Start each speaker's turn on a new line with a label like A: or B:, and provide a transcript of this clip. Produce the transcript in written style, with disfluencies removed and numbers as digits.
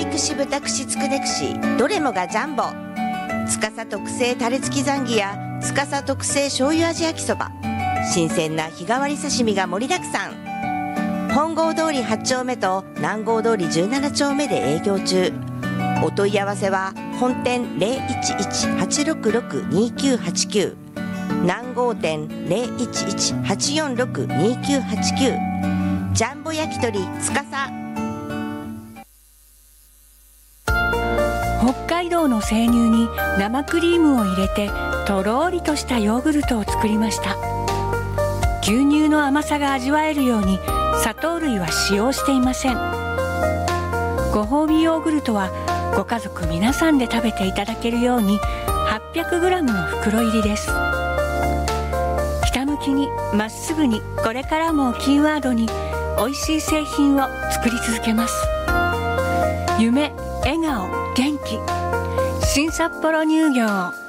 A: い串豚串つくね串どれもがジャンボ。司特製タレ付きザンギや司特製醤油味焼きそば、新鮮な日替わり刺身が盛りだくさん。本郷通り8丁目と南郷通り17丁目で営業中。お問い合わせは本店 011-866-2989、南郷店 011-846-2989。ジャンボ焼き鳥司。
B: 北海道の生乳に生クリームを入れてとろーりとしたヨーグルトを作りました。牛乳の甘さが味わえるように砂糖類は使用していません。ご褒美ヨーグルトはご家族皆さんで食べていただけるように 800g の袋入りです。ひたむきにまっすぐに、これからもキーワードに美味しい製品を作り続けます。夢、笑顔、元気、新札幌乳業。